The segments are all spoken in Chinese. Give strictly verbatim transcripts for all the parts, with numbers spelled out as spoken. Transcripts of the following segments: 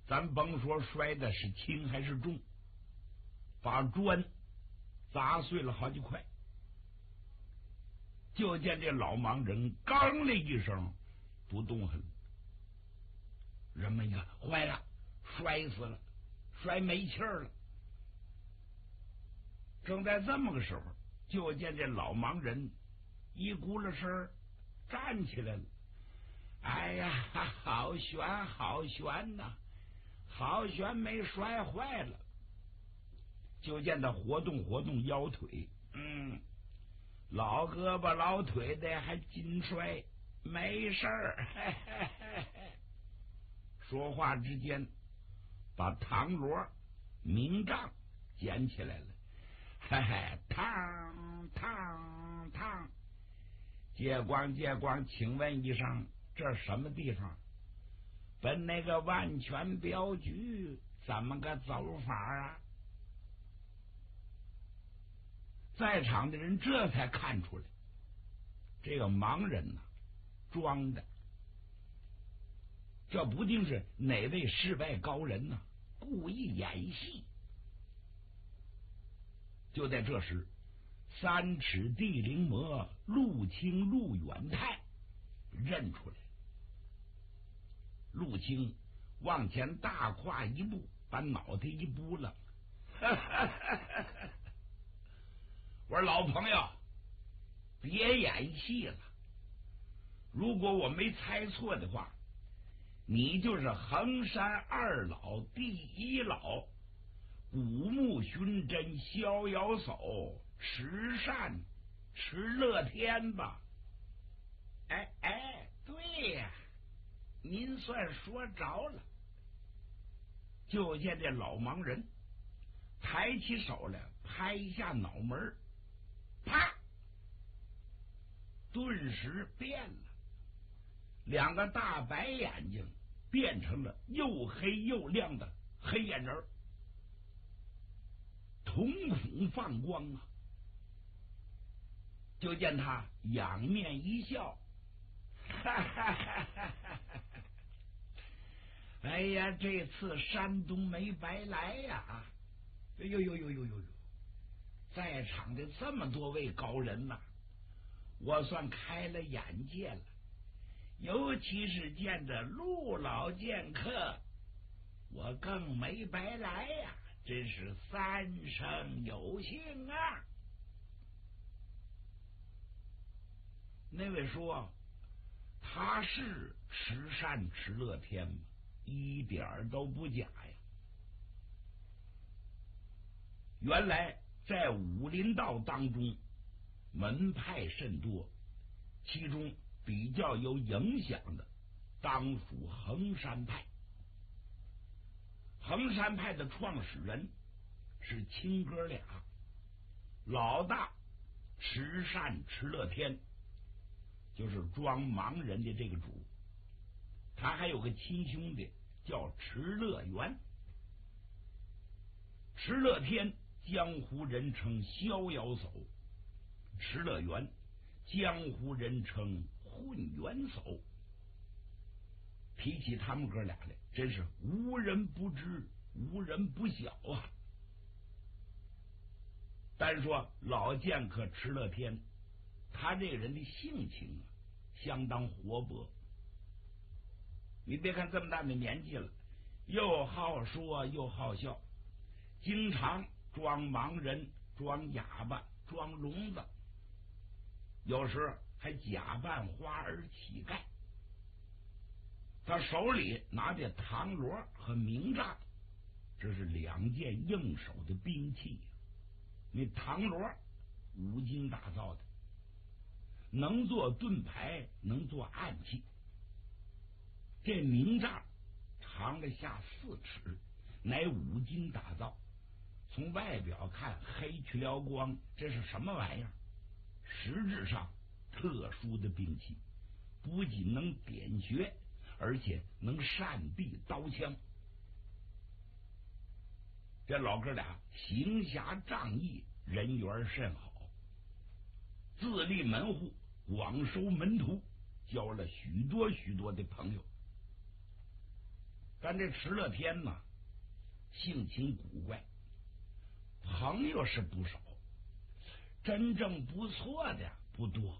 咱甭说摔的是轻还是重，把砖砸碎了好几块。就见这老盲人刚的一声不动弹了。人们一看，坏了，摔死了，摔没气儿了。正在这么个时候，就见这老盲人一咕噜声站起来了。哎呀，好悬好悬呐，好悬，没摔坏了。就见他活动活动腰腿，嗯，老胳膊老腿的还紧摔，没事儿。嘿嘿嘿嘿。说话之间，把唐锣明杖捡起来了。嘿嘿，烫烫烫！借光借光，请问一声，这什么地方？奔那个万全镖局怎么个走法啊？在场的人这才看出来，这个盲人呐、啊，装的，这不定是哪位世外高人呐、啊，故意演戏。就在这时，三尺地灵魔陆清陆远泰认出来，陆清往前大跨一步，把脑袋一拨了。我说老朋友，别演戏了。如果我没猜错的话，你就是衡山二老第一老，古木寻真逍遥叟池善池乐天吧？哎哎，对呀，您算说着了。就见这老盲人抬起手来，拍一下脑门，啪，顿时变了，两个大白眼睛变成了又黑又亮的黑眼人，瞳孔放光啊！就见他仰面一笑，哈哈哈哈哈哈！哎呀，这次山东没白来呀！呦呦呦呦呦呦！在场的这么多位高人呐、啊，我算开了眼界了。尤其是见着陆老剑客，我更没白来呀！真是三生有幸啊！那位说他是池善池乐天吗？一点都不假呀！原来在武林道当中，门派甚多，其中比较有影响的，当属衡山派。衡山派的创始人是亲哥俩，老大池善池乐天，就是装盲人的这个主，他还有个亲兄弟叫池乐元。池乐天江湖人称逍遥叟，池乐元江湖人称混元叟。提起他们哥俩来，真是无人不知，无人不晓啊。单说老剑客池乐天，他这个人的性情啊，相当活泼。你别看这么大的年纪了，又好说又好笑，经常装盲人、装哑巴、装聋子，有时还假扮花儿乞丐。他手里拿着唐锣和明杖，这是两件应手的兵器。那唐锣五金打造的，能做盾牌，能做暗器。这明杖长了下四尺，乃五金打造，从外表看黑去了光，这是什么玩意儿？实质上特殊的兵器，不仅能点穴，而且能善避刀枪。这老哥俩行侠仗义，人缘甚好，自立门户，广收门徒，交了许多许多的朋友。 但这迟乐天呢，性情古怪，朋友是不少，真正不错的不多。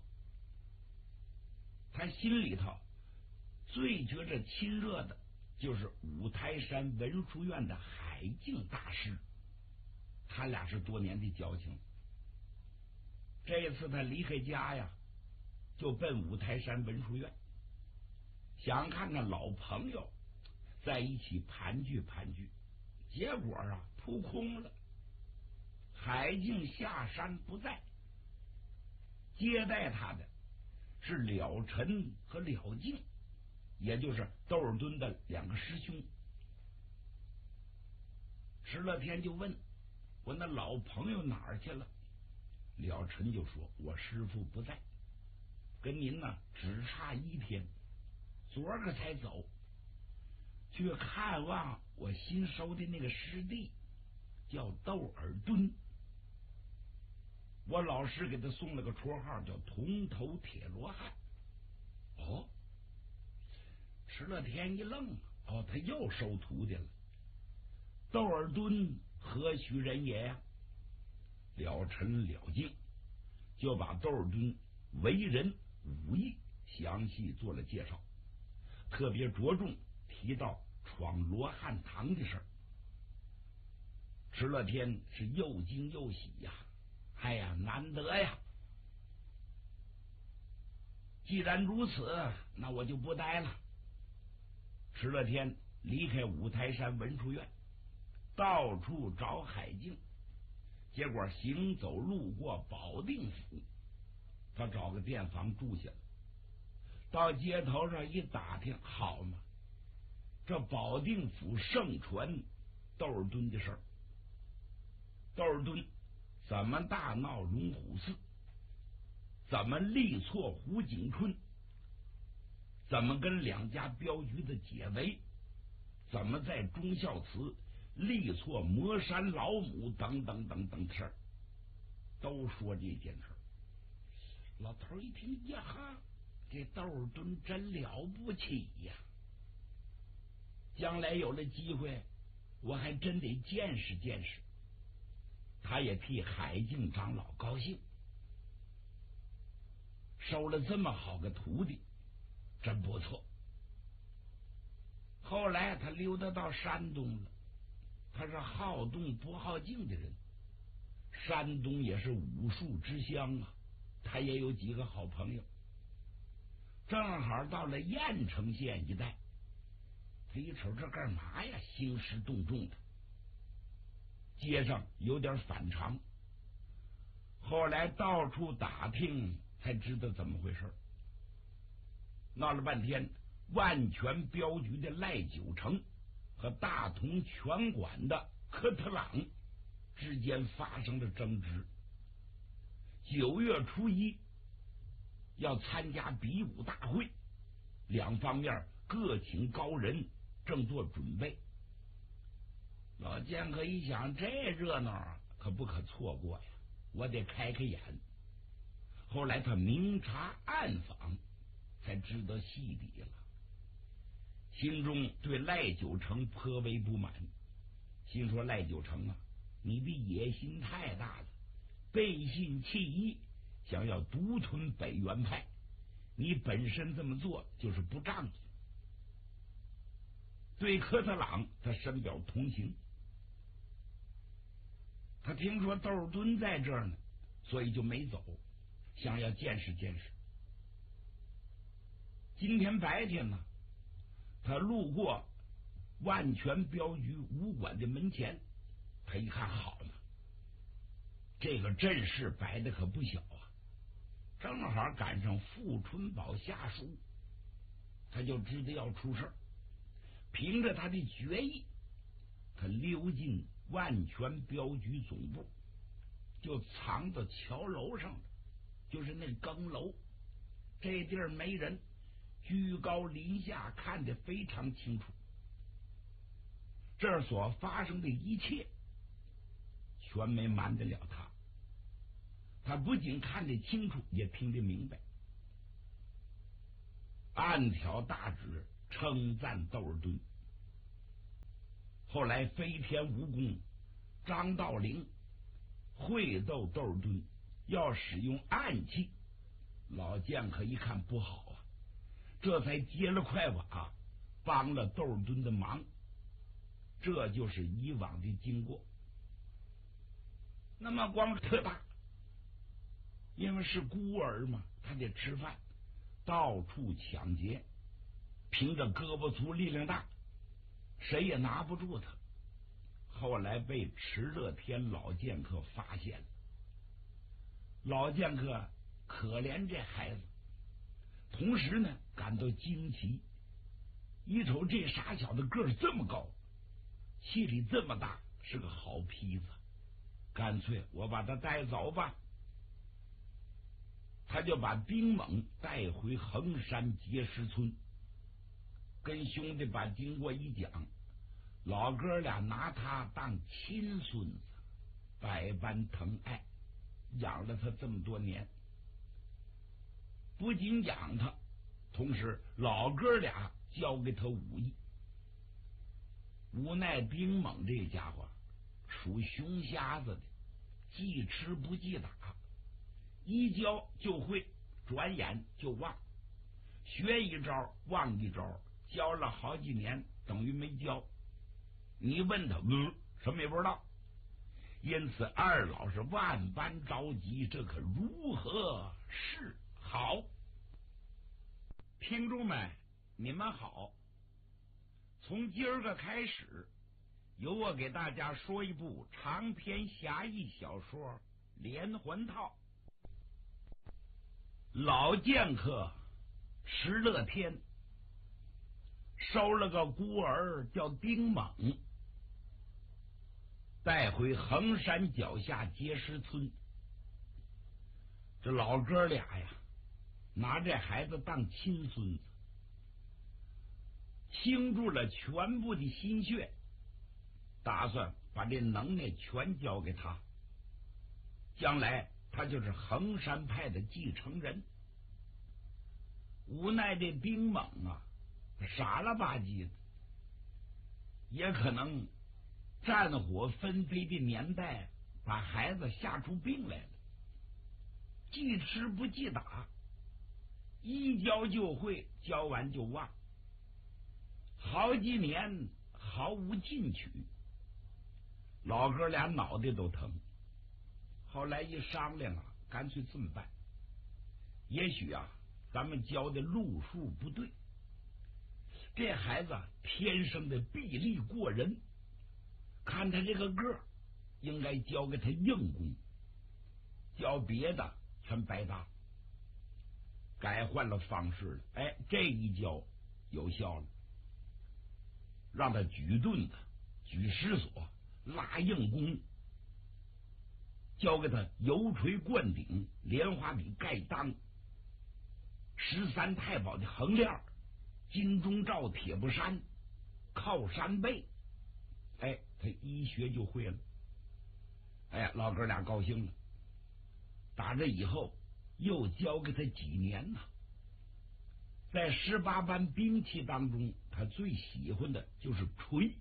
他心里头最觉着亲热的就是五台山文殊院的海静大师，他俩是多年的交情。这一次他离开家呀，就奔五台山文殊院，想看看老朋友在一起盘踞盘踞，结果啊扑空了。海静下山不在，接待他的是了尘和了静，也就是窦尔敦的两个师兄。迟乐天就问我那老朋友哪儿去了？了尘就说我师父不在，跟您呢只差一天，昨儿个才走，去看望我新收的那个师弟，叫窦尔敦。我老师给他送了个绰号叫铜头铁罗汉。哦，迟乐天一愣，哦，他又收徒弟了。窦尔敦何许人也呀？了尘了静就把窦尔敦为人武艺详细做了介绍，特别着重提到闯罗汉堂的事儿。迟乐天是又惊又喜呀，哎呀，难得呀！既然如此，那我就不待了。迟乐天离开五台山文殊院，到处找海静，结果行走路过保定府，他找个店房住下了。到街头上一打听，好嘛，这保定府盛传窦尔敦的事儿。窦尔敦怎么大闹龙虎寺，怎么力挫胡景春，怎么跟两家镖局的解围，怎么在忠孝祠力挫魔山老母等等等等事儿，都说这件事儿。老头一听，呀哈，这窦尔敦真了不起呀！将来有了机会，我还真得见识见识。他也替海静长老高兴，收了这么好个徒弟，真不错。后来他溜达到山东了，他是好动不好静的人。山东也是武术之乡啊，他也有几个好朋友。正好到了郾城县一带，他一瞅这干嘛呀，兴师动众的，街上有点反常。后来到处打听才知道怎么回事。闹了半天，万全镖局的赖九成和大同拳馆的科特朗之间发生了争执。九月初一要参加比武大会，两方面各请高人，正做准备。老剑客一想，这热闹可不可错过呀，我得开开眼。后来他明察暗访，才知道细底了，心中对赖九成颇为不满，心说赖九成啊，你的野心太大了，背信弃义，想要独吞北元派，你本身这么做就是不仗义。对科特朗他深表同情，他听说窦尔敦在这儿呢，所以就没走，想要见识见识。今天白天呢，他路过万全镖局武馆的门前，他一看，好嘛，这个阵势摆的可不小啊，正好赶上傅春宝下书，他就知道要出事儿。凭着他的决意，他溜进万全镖局总部，就藏到桥楼上了，就是那更楼，这地儿没人，居高临下，看得非常清楚。这儿所发生的一切全没瞒得了他，他不仅看得清楚，也听得明白，暗挑大指称赞窦尔敦。 后来飞天蜈蚣张道陵会斗窦尔敦，要使用暗器。老剑客一看不好啊，这才接了块瓦，帮了窦尔敦的忙。这就是以往的经过。那么光特大，因为是孤儿嘛，他得吃饭，到处抢劫，凭着胳膊粗力量大，谁也拿不住他。后来被池乐天老剑客发现了，老剑客可怜这孩子，同时呢感到惊奇，一瞅这傻小子个儿这么高，气力这么大，是个好坯子，干脆我把他带走吧。他就把丁猛带回衡山碣石村，跟兄弟把经过一讲，老哥俩拿他当亲孙子，百般疼爱，养了他这么多年。不仅养他，同时老哥俩教给他武艺。无奈丁猛这家伙属熊瞎子的，记吃不记打，一教就会，转眼就忘，学一招忘一招，教了好几年等于没教。你问他，嗯，什么也不知道。因此二老是万般着急，这可如何是好？听众们，你们好。从今儿个开始，由我给大家说一部长篇侠义小说《连环套》。老剑客石乐天收了个孤儿叫丁猛，带回衡山脚下碣石村。这老哥俩呀，拿这孩子当亲孙子，倾注了全部的心血，打算把这能耐全交给他，将来他就是衡山派的继承人。无奈这丁猛啊，傻了吧唧的，也可能战火纷飞的年代，把孩子吓出病来了，记吃不记打，一教就会，教完就忘，好几年毫无进取，老哥俩脑袋都疼。后来一商量啊，干脆这么办，也许啊咱们教的路数不对，这孩子天生的臂力过人，看他这个个儿，应该教给他硬功，教别的全白搭。改换了方式了，哎，这一教有效了，让他举盾子、举石锁、拉硬弓，教给他油锤灌顶、莲花笔盖裆、十三太保的横链、金钟罩、铁布衫、靠山背，哎，他一学就会了。哎呀，老哥俩高兴了。打这以后又教给他几年呢。在十八般兵器当中，他最喜欢的就是锤。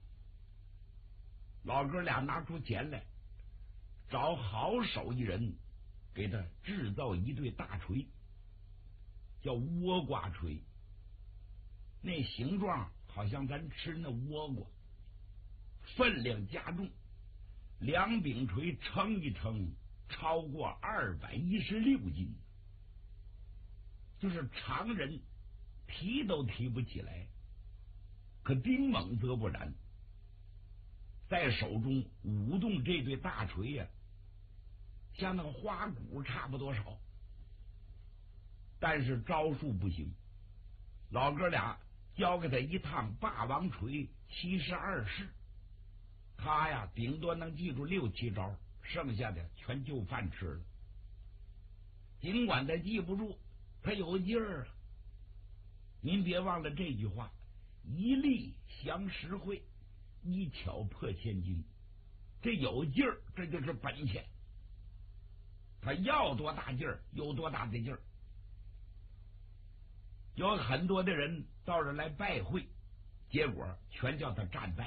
老哥俩拿出钱来，找好手艺人给他制造一对大锤，叫倭瓜锤，那形状好像咱吃那倭瓜，分量加重，两柄锤称一称超过二百一十六斤，就是常人提都提不起来。可丁猛则不然，在手中舞动这对大锤呀、啊，像那个花鼓差不多少，但是招数不行。老哥俩教给他一趟霸王锤七十二式，他呀顶多能记住六七招，剩下的全就饭吃了。尽管他记不住，他有劲儿啊。您别忘了这句话，一力降十会，一巧破千金。这有劲儿，这就是本钱。他要多大劲儿有多大的劲儿。有很多的人到这来拜会，结果全叫他战败。